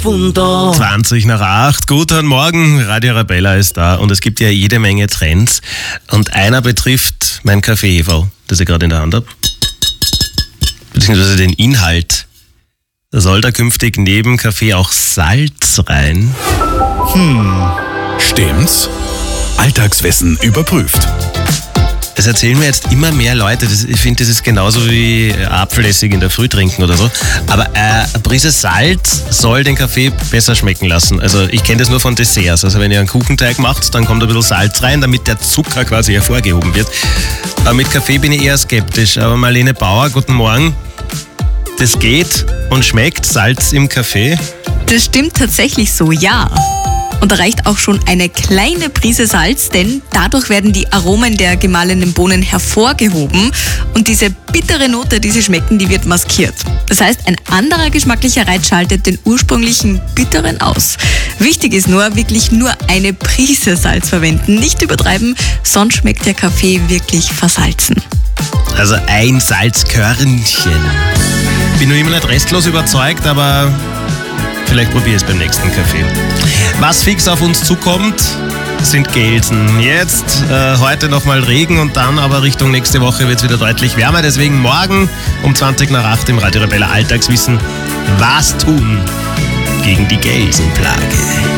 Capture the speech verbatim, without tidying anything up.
Wunder. zwanzig nach acht. Guten Morgen, Radio Arabella ist da und es gibt ja jede Menge Trends. Und einer betrifft mein Kaffee-Heferl, das ich gerade in der Hand habe. Beziehungsweise den Inhalt. Soll da künftig neben Kaffee auch Salz rein? Hm, stimmt's? Alltagswissen überprüft. Das erzählen mir jetzt immer mehr Leute. Das, ich finde, das ist genauso wie Apfelessig in der Früh trinken oder so. Aber äh, eine Prise Salz soll den Kaffee besser schmecken lassen. Also ich kenne das nur von Desserts. Also wenn ihr einen Kuchenteig macht, dann kommt ein bisschen Salz rein, damit der Zucker quasi hervorgehoben wird. Aber mit Kaffee bin ich eher skeptisch. Aber Marlene Bauer, guten Morgen. Das geht und schmeckt Salz im Kaffee? Das stimmt tatsächlich so, ja. Und da reicht auch schon eine kleine Prise Salz, denn dadurch werden die Aromen der gemahlenen Bohnen hervorgehoben und diese bittere Note, die sie schmecken, die wird maskiert. Das heißt, ein anderer geschmacklicher Reiz schaltet den ursprünglichen bitteren aus. Wichtig ist nur, wirklich nur eine Prise Salz verwenden, nicht übertreiben, sonst schmeckt der Kaffee wirklich versalzen. Also ein Salzkörnchen. Bin nur immer nicht restlos überzeugt, aber vielleicht probiere ich es beim nächsten Kaffee. Was fix auf uns zukommt, sind Gelsen. Jetzt, äh, heute nochmal Regen und dann aber Richtung nächste Woche wird es wieder deutlich wärmer. Deswegen morgen um zwanzig nach acht im Radio Arabella Alltagswissen. Was tun gegen die Gelsenplage?